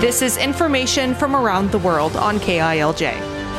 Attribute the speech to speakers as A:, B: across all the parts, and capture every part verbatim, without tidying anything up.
A: This is information from around the world on K I L J.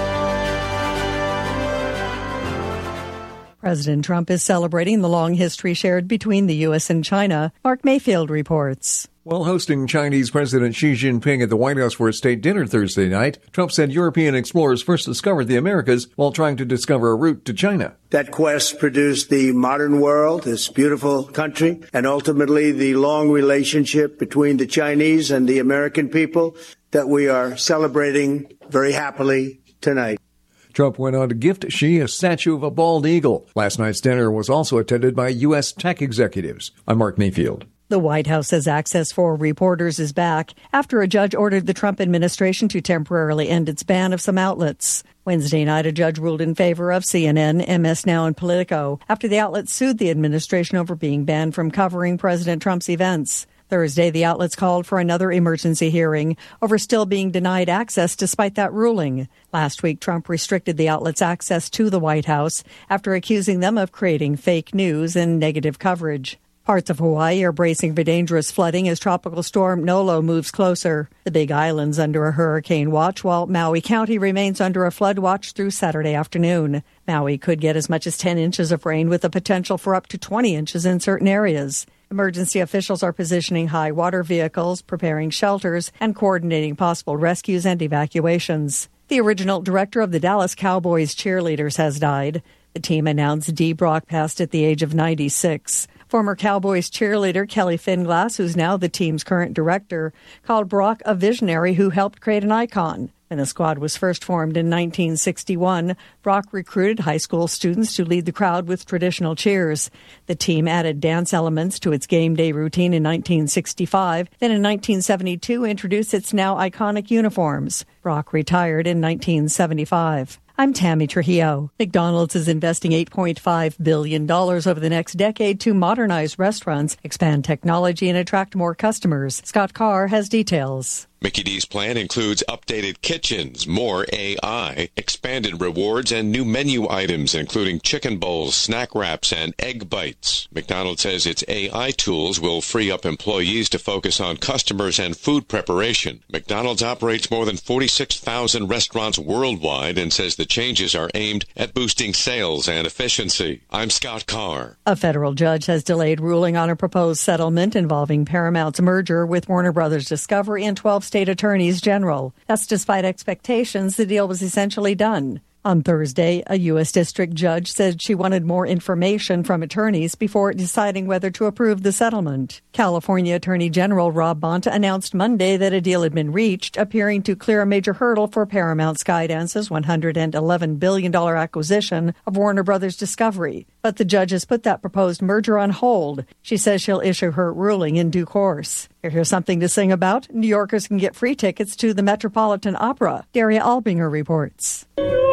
B: President Trump is celebrating the long history shared between the U S and China. Mark Mayfield reports.
C: While hosting Chinese President Xi Jinping at the White House for a state dinner Thursday night, Trump said European explorers first discovered the Americas while trying to discover a route to China.
D: That quest produced the modern world, this beautiful country, and ultimately the long relationship between the Chinese and the American people that we are celebrating very happily tonight.
C: Trump went on to gift Xi a statue of a bald eagle. Last night's dinner was also attended by U S tech executives. I'm Mark Mayfield.
B: The White House says access for reporters is back after a judge ordered the Trump administration to temporarily end its ban of some outlets. Wednesday night, a judge ruled in favor of C N N, M S Now, and Politico after the outlets sued the administration over being banned from covering President Trump's events. Thursday, the outlets called for another emergency hearing over still being denied access despite that ruling. Last week, Trump restricted the outlets' access to the White House after accusing them of creating fake news and negative coverage. Parts of Hawaii are bracing for dangerous flooding as Tropical Storm Nolo moves closer. The Big Island's under a hurricane watch, while Maui County remains under a flood watch through Saturday afternoon. Maui could get as much as ten inches of rain with the potential for up to twenty inches in certain areas. Emergency officials are positioning high water vehicles, preparing shelters, and coordinating possible rescues and evacuations. The original director of the Dallas Cowboys cheerleaders has died. The team announced Dee Brock passed at the age of ninety-six. Former Cowboys cheerleader Kelly Finglass, who's now the team's current director, called Brock a visionary who helped create an icon. When the squad was first formed in nineteen sixty-one, Brock recruited high school students to lead the crowd with traditional cheers. The team added dance elements to its game day routine in nineteen sixty-five, then in nineteen seventy-two introduced its now iconic uniforms. Brock retired in nineteen seventy-five. I'm Tammy Trujillo. McDonald's is investing eight point five billion dollars over the next decade to modernize restaurants, expand technology, and attract more customers. Scott Carr has details.
E: Mickey D's plan includes updated kitchens, more A I, expanded rewards, and new menu items, including chicken bowls, snack wraps, and egg bites. McDonald's says its A I tools will free up employees to focus on customers and food preparation. McDonald's operates more than forty-six thousand restaurants worldwide and says the changes are aimed at boosting sales and efficiency. I'm Scott Carr.
B: A federal judge has delayed ruling on a proposed settlement involving Paramount's merger with Warner Brothers Discovery and twelve state attorneys general. That's despite expectations the deal was essentially done. On Thursday, a U S district judge said she wanted more information from attorneys before deciding whether to approve the settlement. California Attorney General Rob Bonta announced Monday that a deal had been reached, appearing to clear a major hurdle for Paramount Skydance's one hundred eleven billion dollars acquisition of Warner Brothers Discovery. But the judge has put that proposed merger on hold. She says she'll issue her ruling in due course. Here's something to sing about. New Yorkers can get free tickets to the Metropolitan Opera. Daria Albinger reports.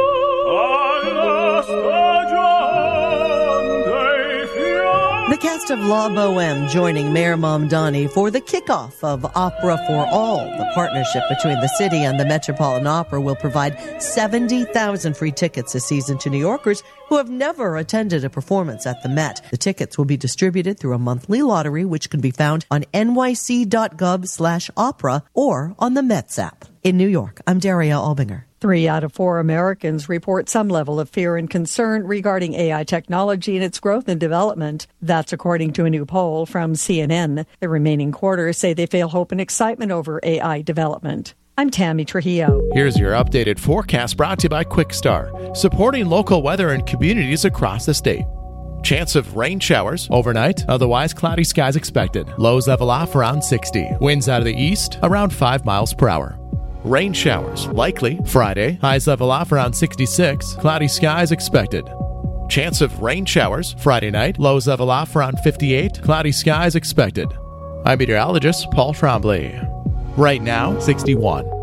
F: The cast of La Boheme joining Mayor Mamdani for the kickoff of Opera for All. The partnership between the city and the Metropolitan Opera will provide seventy thousand free tickets this season to New Yorkers who have never attended a performance at the Met. The tickets will be distributed through a monthly lottery, which can be found on nyc.gov slash opera or on the Mets app. In New York, I'm Daria Albinger.
B: Three out of four Americans report some level of fear and concern regarding A I technology and its growth and development. That's according to a new poll from C N N. The remaining quarters say they feel hope and excitement over A I development. I'm Tammy Trujillo.
G: Here's your updated forecast brought to you by Quickstar, supporting local weather in communities across the state. Chance of rain showers overnight, otherwise cloudy skies expected. Lows level off around sixty. Winds out of the east around five miles per hour. Rain showers likely Friday. Highs level off around sixty-six. Cloudy skies expected. Chance of rain showers Friday night. Lows level off around fifty-eight. Cloudy skies expected. I'm meteorologist Paul Trombley. Right now, sixty-one.